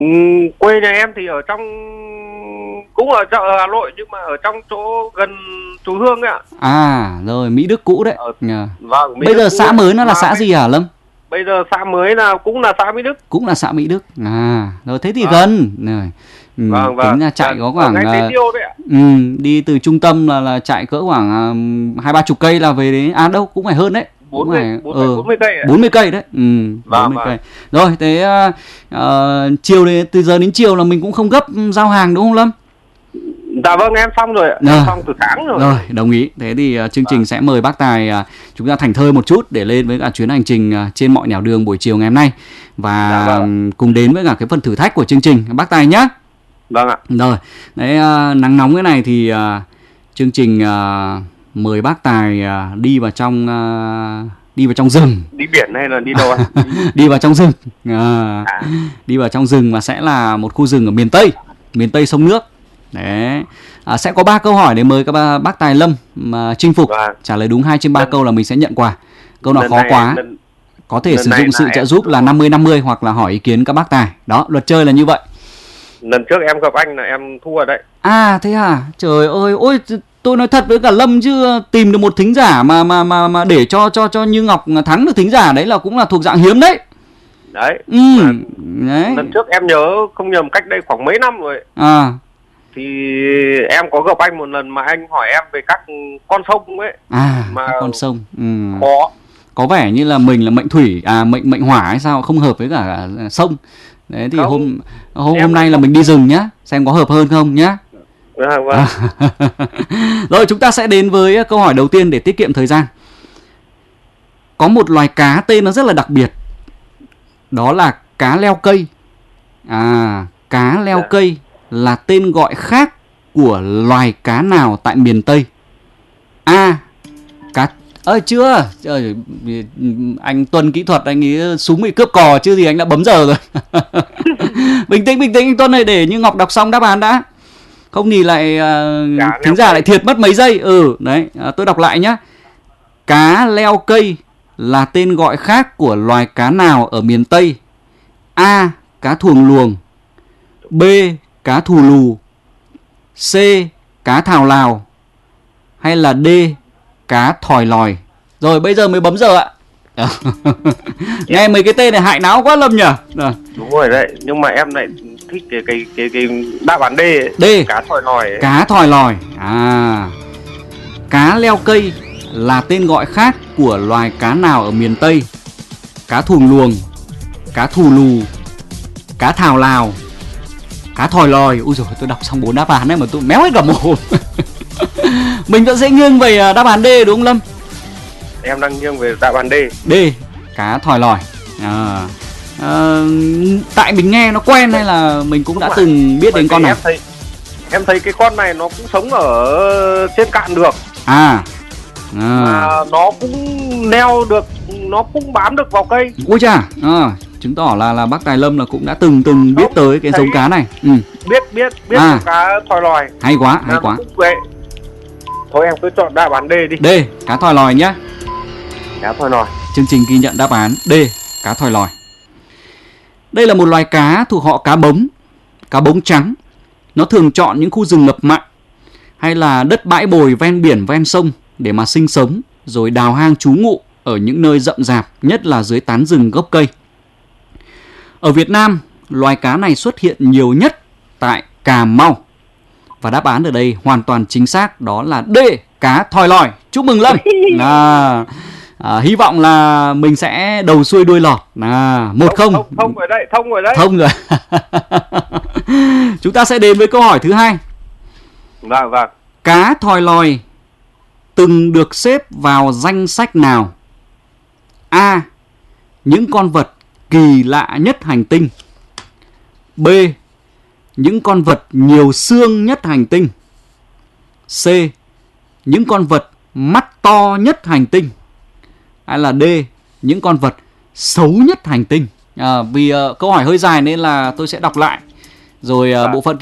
Quê nhà em thì ở trong, cũng ở chợ Hà Nội nhưng mà ở trong chỗ gần chú Hương ấy ạ. À rồi, Mỹ Đức cũ đấy. Vâng. Bây giờ xã mới nó là xã gì hả Lâm? Bây giờ xã mới là cũng là xã Mỹ Đức. Cũng là xã Mỹ Đức. À rồi, thế thì gần rồi. Vâng. Tính ra chạy có khoảng đi từ trung tâm là chạy cỡ khoảng 20-30 cây là về đến, à đâu cũng phải hơn đấy, 40 cây. 40 cây đấy. 40 cây. Rồi thế chiều từ giờ đến chiều là mình cũng không gấp giao hàng đúng không Lâm? Dạ vâng, em xong rồi ạ. Em xong từ sáng rồi. Rồi, đồng ý. Thế thì chương trình sẽ mời bác Tài chúng ta thành thơi một chút để lên với cả chuyến hành trình trên mọi nẻo đường buổi chiều ngày hôm nay. Và cùng đến với cả cái phần thử thách của chương trình bác Tài nhé. Vâng ạ. Rồi, đấy, nắng nóng cái này thì chương trình mời bác Tài đi vào trong rừng. Đi biển hay là đi đâu ạ? Đi vào trong rừng. Đi vào trong rừng và sẽ là một khu rừng ở miền Tây sông nước. Đấy. Sẽ có 3 câu hỏi để mời các bác Tài Lâm mà chinh phục. Trả lời đúng 2 trên 3 câu là mình sẽ nhận quà. Câu nào khó quá có thể sử dụng sự trợ giúp là 50-50 hoặc là hỏi ý kiến các bác Tài. Đó, luật chơi là như vậy. Lần trước em gặp anh là em thua đấy. À thế à? Trời ơi, ôi tôi nói thật với cả Lâm chứ tìm được một thính giả mà để cho Như Ngọc thắng được thính giả đấy là cũng là thuộc dạng hiếm đấy. Đấy. Đấy. Lần trước em nhớ không nhầm cách đây khoảng mấy năm rồi. Thì em có gặp anh một lần mà anh hỏi em về các con sông ấy. Mà các con sông. Khó. Có vẻ như là mình là mệnh thủy, mệnh hỏa hay sao, không hợp với cả sông. Đấy thì hôm nay là mình đi rừng nhá, xem có hợp hơn không nhá. Vâng. Rồi chúng ta sẽ đến với câu hỏi đầu tiên để tiết kiệm thời gian. Có một loài cá tên nó rất là đặc biệt. Đó là cá leo cây. Cá leo cây là tên gọi khác của loài cá nào tại miền Tây? A. Cá chưa. Trời, anh Tuân kỹ thuật anh ấy súng bị cướp cò chứ gì, anh đã bấm giờ rồi. Bình tĩnh anh Tuân này, để Như Ngọc đọc xong đáp án đã. Không thì lại thính giả lại thiệt mất mấy giây. Đấy, tôi đọc lại nhá. Cá leo cây là tên gọi khác của loài cá nào ở miền Tây? A. Cá thuồng luồng. B. Cá thù lù. C. Cá thào lào. Hay là D. Cá thòi lòi. Rồi bây giờ mới bấm giờ ạ. Nghe mấy cái tên này hại não quá Lâm nhỉ. Đúng rồi đấy, nhưng mà em lại thích cái đáp án D ấy. D. Cá thòi lòi ấy. Cá thòi lòi. Cá leo cây là tên gọi khác của loài cá nào ở miền Tây? Cá thuồng luồng, cá thù lù, cá thào lào, cá thòi lòi. Ui dồi, tôi đọc xong 4 đáp án này mà tôi méo hết cả mồm. Mình vẫn sẽ nghiêng về đáp án D đúng không Lâm? Em đang nghiêng về đáp án D. D. Cá thòi lòi. Tại mình nghe nó quen hay là mình cũng đã từng biết đến con này? Em thấy cái con này nó cũng sống ở trên cạn được. Mà nó cũng leo được, nó cũng bám được vào cây. Ui chà, chứng tỏ là bác Tài Lâm là cũng đã từng biết tới cái giống cá này. Biết cá thòi lòi. Hay quá. Thôi em cứ chọn đáp án D đi. D. Cá thòi lòi nhá. Cá thòi lòi. Chương trình ghi nhận đáp án D. Cá thòi lòi. Đây là một loài cá thuộc họ cá bống trắng. Nó thường chọn những khu rừng ngập mặn hay là đất bãi bồi ven biển ven sông để mà sinh sống, rồi đào hang trú ngụ ở những nơi rậm rạp, nhất là dưới tán rừng gốc cây. Ở Việt Nam, loài cá này xuất hiện nhiều nhất tại Cà Mau. Và đáp án ở đây hoàn toàn chính xác, đó là D. Cá thòi lòi. Chúc mừng Lâm. Hy vọng là mình sẽ đầu xuôi đuôi lọt. 1-0. Thông rồi đấy. Thông rồi. Chúng ta sẽ đến với câu hỏi thứ 2. Vâng. Cá thòi lòi từng được xếp vào danh sách nào? A. Những con vật kỳ lạ nhất hành tinh. B. Những con vật nhiều xương nhất hành tinh. C. Những con vật mắt to nhất hành tinh. Hay là D. Những con vật xấu nhất hành tinh. Vì câu hỏi hơi dài nên là tôi sẽ đọc lại. Rồi bộ phận